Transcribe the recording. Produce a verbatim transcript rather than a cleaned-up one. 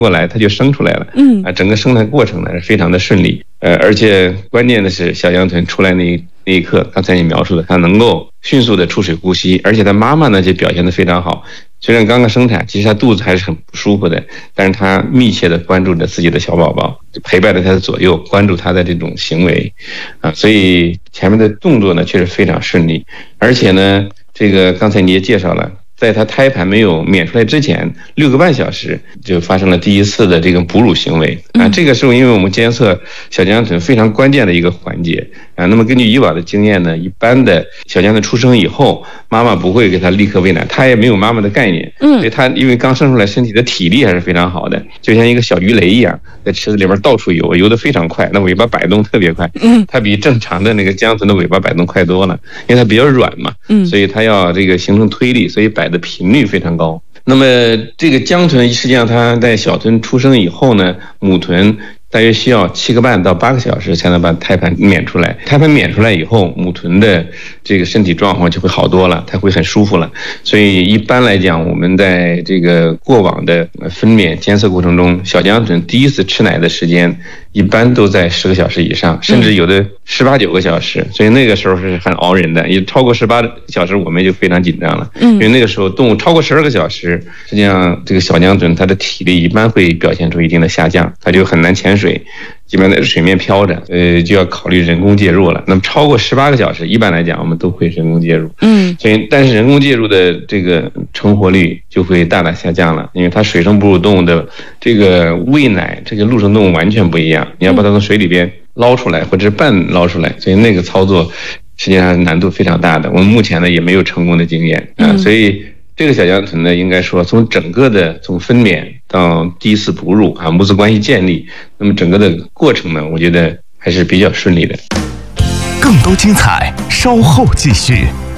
过来，它就生出来了。 嗯啊，整个生产过程呢是非常的顺利。呃，而且关键的是小羊臀出来那一那一刻，刚才你描述的，它能够迅速的出水呼吸，而且它妈妈呢就表现得非常好。虽然刚刚生产，其实她肚子还是很不舒服的，但是她密切的关注着自己的小宝宝，陪伴着他的左右，关注他的这种行为，啊，所以前面的动作呢确实非常顺利。而且呢，这个刚才你也介绍了，在他胎盘没有娩出来之前，六个半小时就发生了第一次的这个哺乳行为啊。这个时候，因为我们监测小羊臀非常关键的一个环节啊。那么根据以往的经验呢，一般的小羊臀出生以后，妈妈不会给他立刻喂奶，他也没有妈妈的概念， 嗯， 所以他因为刚生出来，身体的体力还是非常好的，就像一个小鱼雷一样，在池子里面到处游，游得非常快，那尾巴摆动特别快，嗯，它比正常的那个姜臀的尾巴摆动快多了，因为它比较软嘛，嗯，所以它要这个形成推力，所以摆的频率非常高。那么这个姜臀实际上它在小臀出生以后呢，母臀大约需要七个半到八个小时才能把胎盘娩出来。胎盘娩出来以后，母臀的这个身体状况就会好多了，它会很舒服了。所以一般来讲，我们在这个过往的分娩监测过程中，小姜臀第一次吃奶的时间一般都在十个小时以上，甚至有的十八九个小时。所以那个时候是很熬人的，也超过十八小时我们就非常紧张了。因为那个时候动物超过十二个小时，实际上这个小姜臀它的体力一般会表现出一定的下降，它就很难潜水。水基本在水面漂着，呃，就要考虑人工介入了。那么超过十八个小时，一般来讲我们都会人工介入。嗯，所以但是人工介入的这个成活率就会大大下降了，因为它水生哺乳动物的这个喂奶，这个陆生动物完全不一样。你要把它从水里边捞出来，或者是半捞出来，所以那个操作实际上难度非常大的。我们目前呢也没有成功的经验啊，所以。这个小姜臀呢，应该说从整个的从分娩到第一次哺乳啊，母子关系建立，那么整个的过程呢，我觉得还是比较顺利的。 更多精彩，稍后继续。